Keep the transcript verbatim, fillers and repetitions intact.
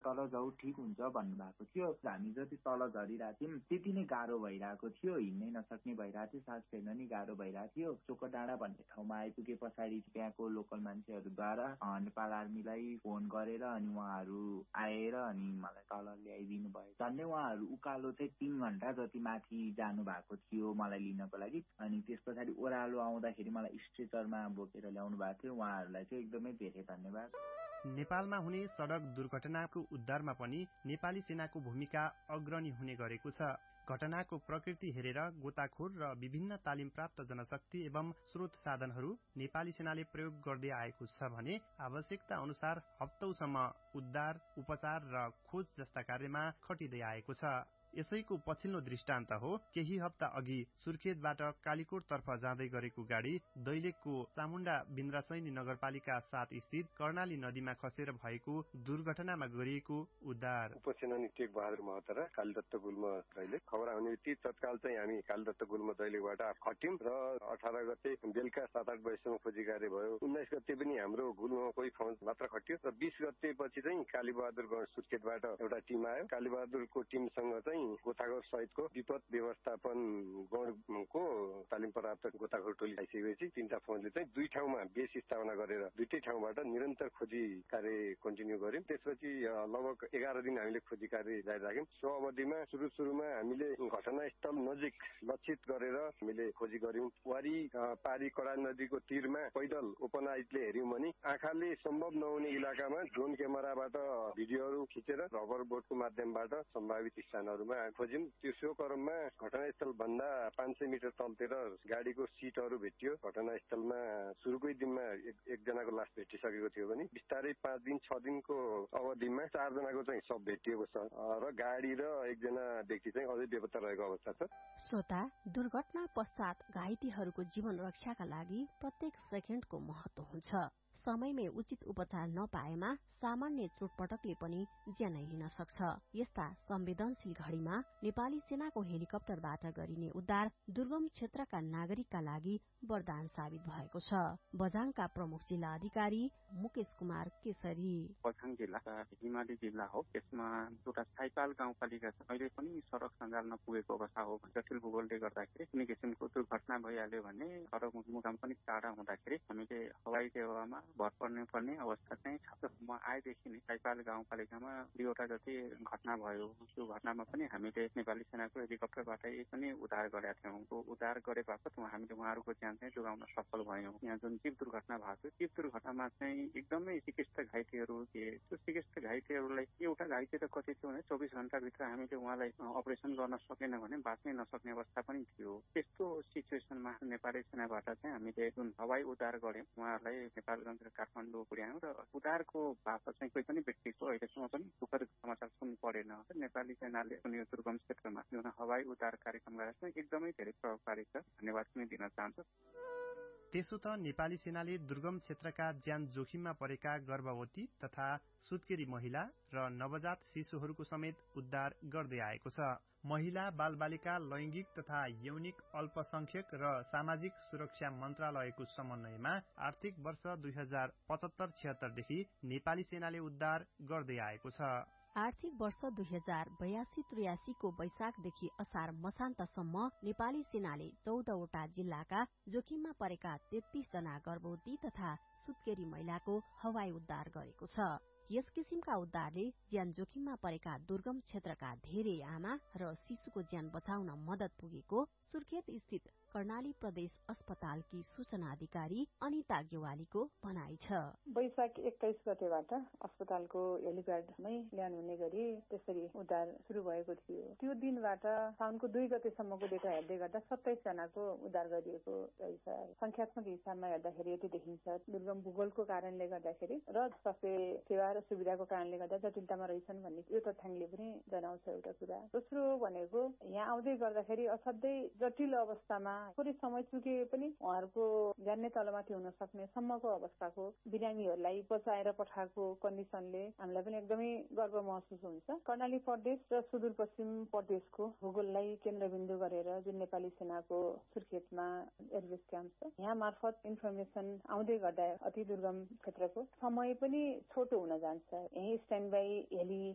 तल जाऊ ठिक हुन्छ भन्नुभएको थियो। हामी जति तल झरिरहेको थियौँ त्यति नै गाह्रो भइरहेको थियो, हिँड्नै नसक्ने भइरहेको थियो, सास फेर्न नि गाह्रो भइरहेको थियो। चोको डाँडा भन्ने ठाउँमा आइपुगे पछाडि त्यहाँको लोकल मान्छेहरूद्वारा नेपाल आर्मीलाई फोन गरेर अनि उहाँहरू आएर अनि मलाई तल ल्याइदिनु भयो। झन्डै उहाँहरू उकालो चाहिँ तीन घन्टा जति माथि जानु भएको थियो मलाई लिनको लागि। अनि त्यस पछाडि ओह्रालो आउँदाखेरि मलाई स्ट्रेचरमा बोकेर ल्याउनु भएको थियो। उहाँहरूलाई चाहिँ एकदमै धेरै धन्यवाद। नेपालमा हुने सड़क दुर्घटनाको उद्धारमा पनि नेपाली सेनाको भूमिका अग्रणी हुने गरेको छ। घटनाको प्रकृति हेरेर गोताखोर र विभिन्न तालिम प्राप्त जनशक्ति एवं स्रोत साधनहरू नेपाली सेनाले प्रयोग गर्दै आएको छ भने आवश्यकता अनुसार हप्तौसम्म उद्धार, उपचार र खोज जस्ता कार्यमा खटिँदै आएको छ। यसैको पछिल्लो दृष्टान्त हो केही हप्ता अघि सुर्खेतबाट कालीकोट तर्फ जाँदै गरेको गाडी दैलेखको चामुण्डा बिन्द्रासैनी नगरपालिका सात स्थित कर्णाली नदीमा खसेर भएको दुर्घटनामा गरिएको उद्धार। उपसेनानी टेक बहादुर महतो र कालीदत्त गुल्म दैलेख खबर आउने बित्तिकै तत्काल चाहिँ हामी कालीदत्त गुल्म दैलेखबाट खट्यौं र अठार गते बेलुका सात आठ बजीसम्म खोजी कार्य भयो। उन्नाइस गते पनि हाम्रो गुल्मकोही फौज मात्र खट्यो र बीस गते पछि चाहिँ कालीबहादुर गण सुर्खेतबाट एउटा टिम आयो। कालीबहादुरको टिमसँग चाहिँ गोताखोर सहितको विपद व्यवस्थापन गणको तालिम प्राप्त गोताखोर टोली आइसकेपछि तीनटा फौजले चाहिँ दुई ठाउँमा बेस स्थापना गरेर दुईटै ठाउँबाट निरन्तर खोजी कार्य कन्टिन्यू गर्यौं। त्यसपछि लगभग एघार दिन हामीले खोजी कार्य जारी राख्यौं। सो अवधिमा सुरु सुरुमा हामीले घटनास्थल नजिक लक्षित गरेर हामीले खोजी गर्यौं। वारी पारी कडाल नदीको तीरमा पैदल ओपन आइजले हेर्यौं भने आँखाले सम्भव नहुने इलाकामा ड्रोन क्यामेराबाट भिडियोहरू खिचेर रबर बोटको माध्यमबाट सम्भावित स्थानहरूमा खोज्यौं। त्यो सो क्रममा घटनास्थल भन्दा पाँच सय मिटर तलतिर गाडीको सिटहरू भेटियो। घटनास्थलमा सुरुकै दिनमा एकजनाको लास भेटिसकेको थियो भने बिस्तारै पाँच दिन छ दिनको अवधिमा चारजनाको चाहिँ शव भेटिएको छ र गाडी र एकजना व्यक्ति चाहिँ अझै बेपत्ता रहेको अवस्था छ। श्रोता, दुर्घटना पश्चात घाइतेहरूको जीवन रक्षाका लागि प्रत्येक सेकेन्डको महत्व हुन्छ। समयमै उचित उपचार नपाएमा सामान्य चोटपटकले पनि ज्यानै लिन सक्छ। यस्ता संवेदनशील घड़ीमा नेपाली सेनाको हेलिकप्टरबाट गरिने उद्धार दुर्गम क्षेत्रका नागरिकका लागि वरदान साबित भएको छ। बझाङका प्रमुख जिल्ला अधिकारी मुकेश कुमार केसरी। बझाङ जिल्ला हिमाली जिल्ला हो। यसमा एउटा साइपाल गाउँपालिका छ। अहिले पनि सड़क सञ्जाल नपुगेको अवस्था हो। जटिल भूगोलले गर्दाखेरि कुनै किसिमको दुर्घटना भइहाल्यो भने सड़क मुकाम पनि टाढा हुँदाखेरि हामीले हवाई सेवामा भर पर्ने पर्ने अवस्था चाहिँ छात्रसम्म आएदेखि नै साइपाल गाउँपालिकामा दुईवटा जति घटना भयो। त्यो घटनामा पनि हामीले नेपाली सेनाको हेलिकप्टरबाटै पनि उद्धार गरेका थियौँ। त्यो उद्धार गरे बापत हामीले उहाँहरूको ज्यान चाहिँ जोगाउन सफल भयौँ। यहाँ जुन जीव दुर्घटना भएको थियो त्यो दुर्घटनामा चाहिँ एकदमै चिकित्सक घाइतेहरू थिए। त्यो चिकित्सक घाइतेहरूलाई एउटा घाइते त कति थियो भने चौबिस घण्टाभित्र हामीले उहाँलाई अपरेसन गर्न सकेन भने बाँच्नै नसक्ने अवस्था पनि थियो। त्यस्तो सिचुएसनमा नेपाली सेनाबाट चाहिँ हामीले जुन हवाई उद्धार गर्यौँ उहाँहरूलाई नेपालगञ्ज र काठमाडौँ पुर्यायौँ र उद्धारको बापत चाहिँ कोही पनि व्यक्तिको अहिलेसम्म पनि दुःखद समाचार सुन्नु परेन। नेपाली सेनाले कुनै दुर्गम क्षेत्रमा जुन हवाई उद्धार कार्यक्रम गरेर एकदमै धेरै प्रभावकारी छ। धन्यवाद पनि दिन चाहन्छु। त्यसो त नेपाली सेनाले दुर्गम क्षेत्रका ज्यान जोखिममा परेका गर्भवती तथा सुत्केरी महिला र नवजात शिशुहरूको समेत उद्धार गर्दै आएको छ। महिला बालबालिका लैंगिक तथा यौनिक अल्पसंख्यक र सामाजिक सुरक्षा मन्त्रालयको समन्वयमा आर्थिक वर्ष दुई हजार पचहत्तर छिहत्तरदेखि नेपाली सेनाले उद्धार गर्दै आएको छ। आर्थिक वर्ष दुई हजार बयासी त्रियासीको वैशाखदेखि असार मसान्तसम्म नेपाली सेनाले चौधवटा जिल्लाका जोखिममा परेका तेत्तीस जना गर्भवती तथा सुत्केरी महिलाको हवाई उद्धार गरेको छ। यस किसिमका उद्धारले ज्यान जोखिममा परेका दुर्गम क्षेत्रका धेरै आमा र शिशुको ज्यान बचाउन मदत पुगेको सुर्खेत स्थित कर्णाली प्रदेश अस्पतालकी सूचना अधिकारी अनिता गेवालीको भनाइ छ। वैशाख एक्काइस गतेबाट अस्पतालको हेलिप्याडमै ल्यान हुने गरी त्यसरी उद्धार शुरू भएको थियो। त्यो दिनबाट साउनको दुई गतेसम्मको डेटा हेर्दै गर्दा सत्ताइस जनाको उद्धार गरिएको रहेछ। संख्यात्मक हिसाबमा हेर्दाखेरि यति देखिन्छ। दुर्गम भूगोलको कारणले गर्दाखेरि र स्वास्थ्य सेवा र सुविधाको कारणले गर्दा जटिलतामा रहेछन् भन्ने यो तथ्याङ्कले पनि जनाउँछ एउटा कुरा। दोस्रो भनेको यहाँ आउँदै गर्दाखेरि असाध्यै जटिल अवस्थामा थोरै समय चुके पनि उहाँहरूको ज्यान नै तलमाथि हुन सक्ने सम्मको अवस्थाको बिरामीहरूलाई बचाएर पठाएको कन्डिसनले हामीलाई पनि एकदमै गर्व महसुस हुन्छ। कर्णाली प्रदेश र सुदूरपश्चिम प्रदेशको भूगोललाई केन्द्रबिन्दु गरेर जुन नेपाली सेनाको सुर्खेतमा एयरबेस क्याम्प छ यहाँ मार्फत इन्फर्मेसन आउँदै गर्दा अति दुर्गम क्षेत्रको समय पनि छोटो हुन जान्छ। यही स्ट्यान्ड बाई हेली